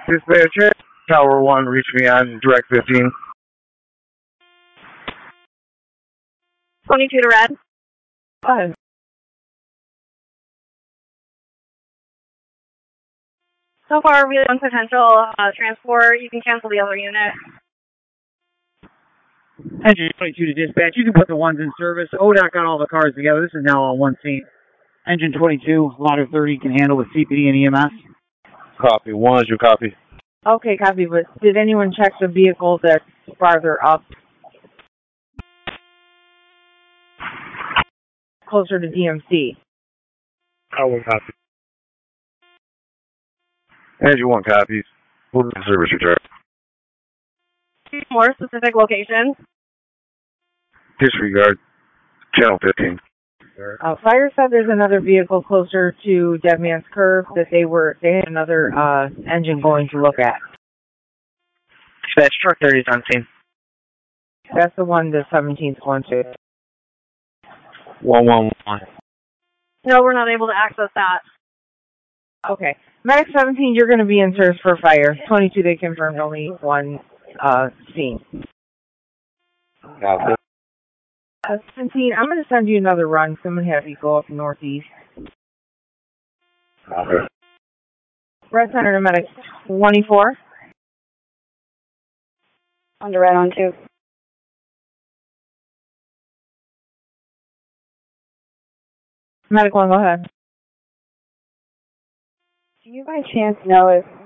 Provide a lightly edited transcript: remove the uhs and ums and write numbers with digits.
Dispatcher, Tower 1, reach me on direct 15. 22 to red. Fine. So far, we have one potential transport. You can cancel the other unit. Engine 22 to dispatch. You can put the ones in service. ODOT got all the cars together. This is now on one scene. Engine 22, ladder 30 can handle with CPD and EMS. Copy. 1 is your copy. Okay, copy, but did anyone check the vehicle that's farther up? Closer to DMC. I will copy. Engine 1 copies. We'll do service return. More specific locations. Disregard. Channel 15. Fire said there's another vehicle closer to Dead Man's Curve that they had another engine going to look at. Dispatch, truck 30 is on scene. That's the one the 17's going to. 111. No, we're not able to access that. Okay. Medic 17, you're going to be in service for fire. 22, they confirmed only one scene. Copy. 17, I'm going to send you another run because I'm going to have you go up northeast. Copy. Red Center to Medic 24. Under red on 2. Medic 1, go ahead. Do you by chance know if